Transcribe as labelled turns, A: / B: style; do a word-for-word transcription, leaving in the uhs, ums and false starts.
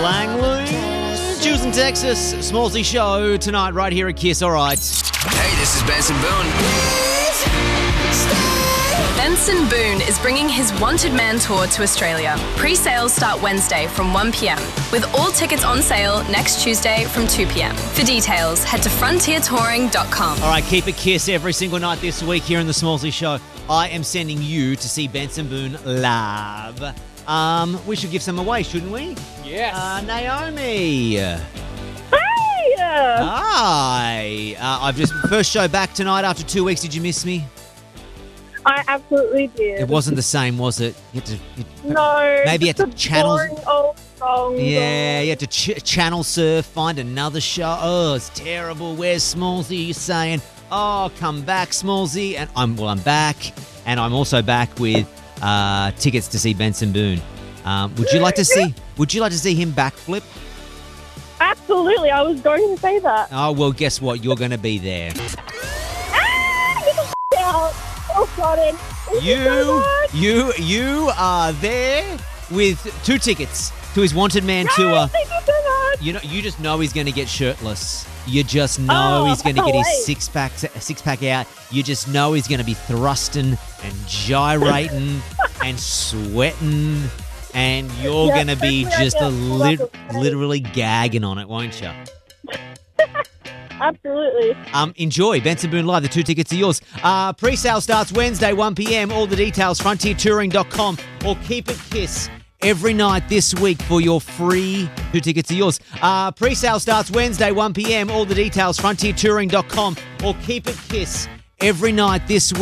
A: Langley. Jules in Texas. Smallsy Show tonight right here at Kiss. All right.
B: Hey, this is Benson Boone.
C: Benson Boone is bringing his Wanted Man tour to Australia. Pre-sales start Wednesday from one p.m, with all tickets on sale next Tuesday from two p.m. For details, head to frontier touring dot com.
A: All right, keep it Kiss every single night this week here in the Smallsy Show. I am sending you to see Benson Boone live. Um, we should give some away, shouldn't we?
D: Yes.
A: Uh, Naomi.
E: Hi!
A: Hi. Uh, I've just first show back tonight after two weeks. Did you miss me?
E: I absolutely did.
A: It wasn't the same, was it? You had to, you,
E: No.
A: Maybe you had to
E: just a
A: channel-
E: boring old song.
A: Yeah, you had to ch- channel surf, find another show. Oh, it's terrible. Where's Smallsy? You're saying, oh, come back, Smallsy. And I'm well, I'm back, and I'm also back with uh, tickets to see Benson Boone. Um, would you like to see? Would you like to see him backflip?
E: Absolutely. I was going to say that.
A: Oh well, guess what? You're going to be there.
E: Ah, get the f- out. Oh, got it. Thank you so
A: You,
E: much.
A: you, you are there with two tickets to his Wanted Man
E: Yay,
A: tour.
E: Thank you so much.
A: You know, you just know he's going to get shirtless. You just know
E: Oh,
A: he's going to get his
E: wait.
A: six pack six pack out. You just know he's going to be thrusting and gyrating and sweating, and you're
E: Yeah,
A: going to be
E: especially I
A: just a
E: get
A: lit-
E: lots of sweat.
A: literally gagging on it, won't you?
E: Absolutely.
A: Um, enjoy Benson Boone Live. The two tickets are yours. Uh, pre-sale starts Wednesday, one p.m. All the details, frontier touring dot com, or keep it Kiss every night this week for your free two tickets are yours. Uh, pre-sale starts Wednesday, one p.m. All the details, frontier touring dot com, or keep it Kiss every night this week.